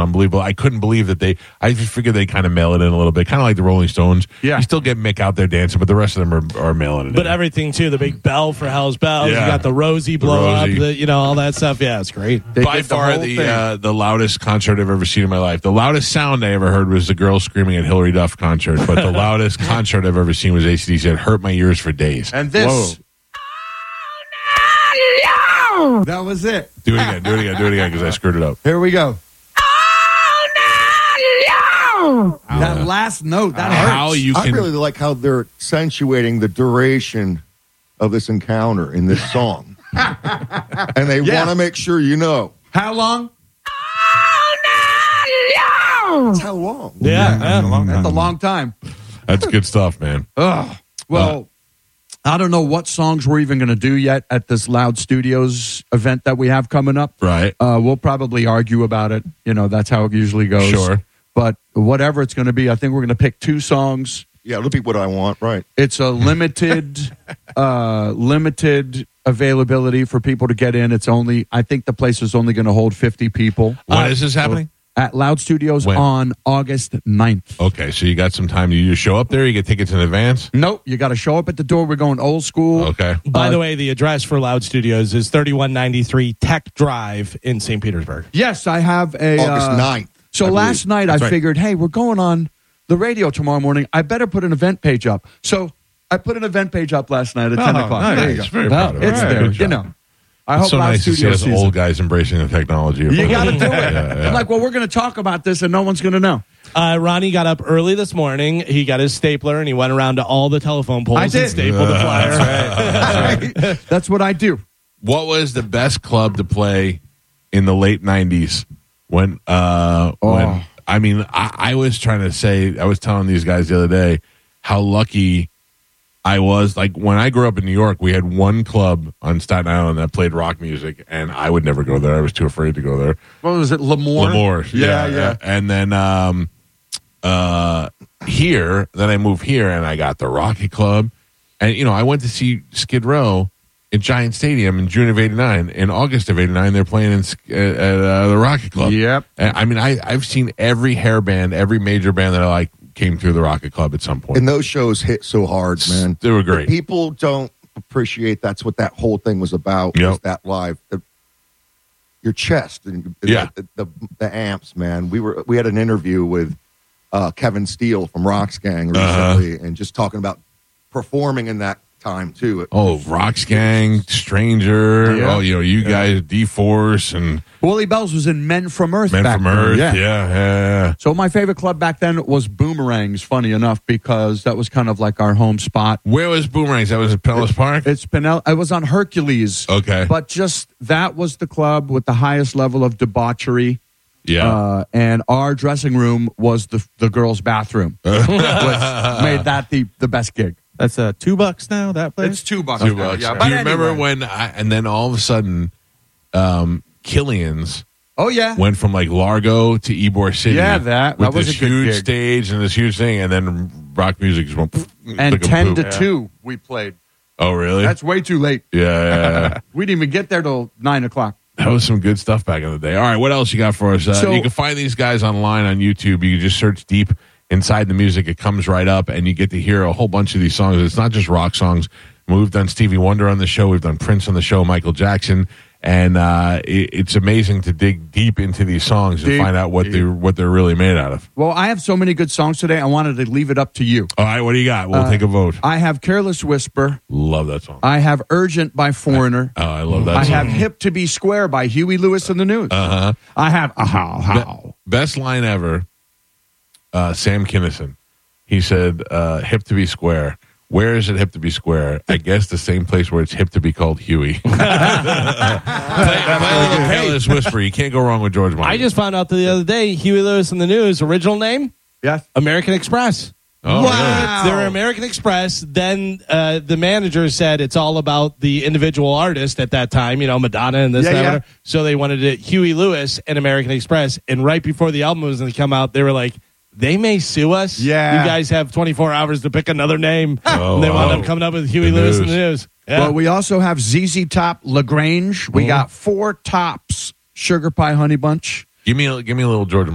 unbelievable. I couldn't believe that I just figured they kind of mail it in a little bit, kind of like the Rolling Stones. Yeah. You still get Mick out there dancing, but the rest of them are mailing it in. But everything, too, the big bell for Hell's Bells. Yeah. You got the Rosie blow up, all that stuff. Yeah, it's great. By far the loudest concert I've ever seen in my life. The loudest sound I ever heard was the girl screaming at Hillary Duff concert, but the loudest concert I've ever seen was AC/DC. It hurt my ears for days. And this. Whoa. That was it. Do it again, because I screwed it up. Here we go. That last note, that hurts. I really like how they're accentuating the duration of this encounter in this song. And they want to make sure you know. How long? That's how long. Yeah. That's a long time. That's good stuff, man. Well, I don't know what songs we're even going to do yet at this Loud Studios event that we have coming up. Right. We'll probably argue about it. That's how it usually goes. Sure. But whatever it's going to be, I think we're going to pick 2 songs. Yeah, it'll be what I want, right. It's a limited availability for people to get in. I think the place is only going to hold 50 people. When is this happening? At Loud Studios on August 9th. Okay, so you got some time. You just show up there? You get tickets in advance? Nope, you got to show up at the door. We're going old school. Okay. By the way, the address for Loud Studios is 3193 Tech Drive in St. Petersburg. Yes, I have a... August 9th. So last night I figured, hey, we're going on the radio tomorrow morning. I better put an event page up. So I put an event page up last night at 10 o'clock. Nice. There you go. Very proud of it. It's All right, there, good job. I hope so Loud nice to see Studios us old guys embracing the technology. You got to do it. Yeah. I'm like, well, we're going to talk about this and no one's going to know. Ronnie got up early this morning. He got his stapler and he went around to all the telephone poles and stapled the flyer. That's right. That's what I do. What was the best club to play in the late 90s when I was trying to say, I was telling these guys the other day how lucky I was. Like, when I grew up in New York, we had one club on Staten Island that played rock music, and I would never go there. I was too afraid to go there. What was it, Lemoore? Lemoore, yeah. And then then I moved here, and I got the Rocket Club. And, I went to see Skid Row at Giant Stadium in June of 89. In August of 89, they're playing at the Rocket Club. Yep. And, I've seen every hair band, every major band that I like came through the Rocket Club at some point. And those shows hit so hard, man. They were great. People don't appreciate that's what that whole thing was about. Yep. Was that live. Your chest and the amps, man. We had an interview with Kevin Steele from Rox Gang recently, and just talking about performing in that time too. Rox Gang, Stranger. Yeah. You guys, D-Force, and Willie Bells was in Men from Earth. Men back from then. Earth. Yeah. Yeah. So my favorite club back then was Boomerangs. Funny enough, because that was kind of like our home spot. Where was Boomerangs? That was at Pinellas Park. I was on Hercules. Okay, but just that was the club with the highest level of debauchery. Yeah, and our dressing room was the girls' bathroom, which made that the best gig. That's $2 now, that place? It's $2. $2. Yeah, Do you remember when? And then all of a sudden, Killian's. Oh yeah, went from like Largo to Ybor City. Yeah, that with was this a good huge gig. stage and this huge thing, and then rock music just went. And 10 to 2 we played. Oh really? That's way too late. Yeah. We didn't even get there till 9 o'clock. That was some good stuff back in the day. All right, what else you got for us? You can find these guys online on YouTube. You can just search deep inside the music. It comes right up, and you get to hear a whole bunch of these songs. It's not just rock songs. We've done Stevie Wonder on the show. We've done Prince on the show, Michael Jackson. And it's amazing to dig deep into these songs and find out what they're really made out of. Well, I have so many good songs today. I wanted to leave it up to you. All right, what do you got? We'll take a vote. I have Careless Whisper. Love that song. I have Urgent by Foreigner. I love that I song. have Hip to Be Square by Huey Lewis and the News. Uh-huh. I have How. Best line ever, Sam Kinison. He said, hip to be square. Where is it hip to be square? I guess the same place where it's hip to be called Huey. Play a little Careless Whisper. You can't go wrong with George Michael. I just found out the other day, Huey Lewis and the News, original name? Yes. American Express. Oh, wow. They were American Express. Then the manager said it's all about the individual artist at that time, Madonna and this, that, whatever. So they wanted it Huey Lewis and American Express. And right before the album was going to come out, they were like, they may sue us. Yeah. You guys have 24 hours to pick another name. Oh, and they wound wow. up coming up with Huey Lewis and the News. Yeah. Well, we also have ZZ Top, LaGrange. We got 4 Tops, Sugar Pie Honey Bunch. Give me a little George